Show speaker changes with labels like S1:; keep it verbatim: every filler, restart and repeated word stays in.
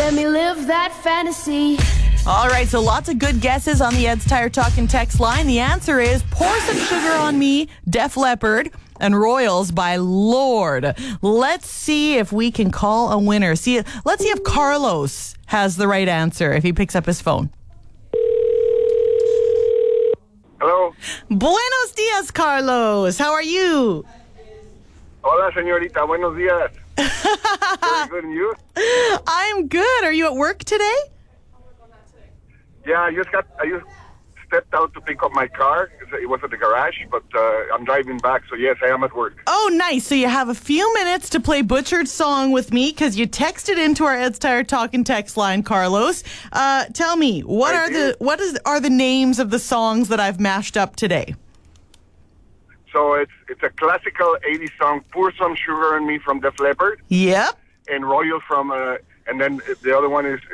S1: Let me live that fantasy.
S2: All right, so lots of good guesses on the Ed's Tire Talk and text line. The answer is Pour Some Sugar on Me, Def Leppard, and Royals by Lorde. Let's see if we can call a winner. See, let's see if Carlos has the right answer if he picks up his phone.
S3: Hello.
S2: Buenos dias, Carlos. How are you?
S3: Hola, señorita. Buenos días. Very good, and you?
S2: I'm good. Are you at work today?
S3: Yeah, I just got. I just stepped out to pick up my car. It was at the garage, but uh, I'm driving back. So yes, I am at work.
S2: Oh, nice. So you have a few minutes to play Butchered Song with me because you texted into our Ed's Tire Talk and text line, Carlos. Uh, tell me, what
S3: I
S2: are
S3: did.
S2: the what is are the names of the songs that I've mashed up today?
S3: So it's it's a classical eighties song, "Pour Some Sugar on Me" from Def Leppard,
S2: Yep.
S3: and "Royal" from, uh, and then the other one is